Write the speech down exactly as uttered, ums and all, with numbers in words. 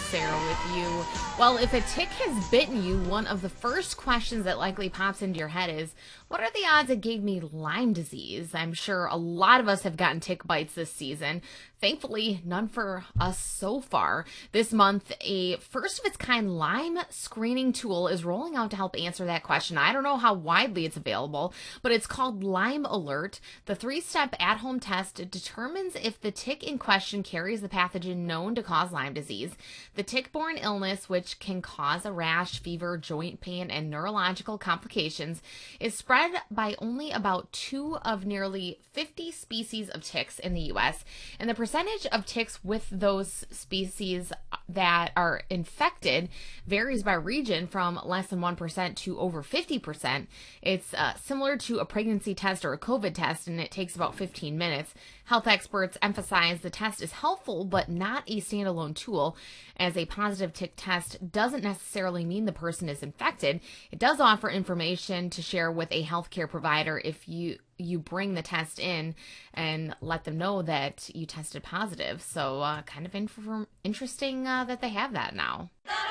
Sarah with you. Well, if a tick has bitten you, one of the first questions that likely pops into your head is, what are the odds it gave me Lyme disease? I'm sure a lot of us have gotten tick bites this season. Thankfully, none for us so far. This month, a first of its kind Lyme screening tool is rolling out to help answer that question. I don't know how widely it's available, but it's called Lyme Alert. The three-step at-home test determines if the tick in question carries the pathogen known to cause Lyme disease. The tick-borne illness, which can cause a rash, fever, joint pain, and neurological complications, is spread by only about two of nearly fifty species of ticks in the U S, and the percentage of ticks with those species that are infected varies by region from less than one percent to over fifty percent. It's uh, similar to a pregnancy test or a COVID test, and it takes about fifteen minutes. Health experts emphasize the test is helpful, but not a standalone tool, as a positive tick test doesn't necessarily mean the person is infected. It does offer information to share with a healthcare provider if you you bring the test in and let them know that you tested positive. So uh, kind of inf- interesting uh, that they have that now.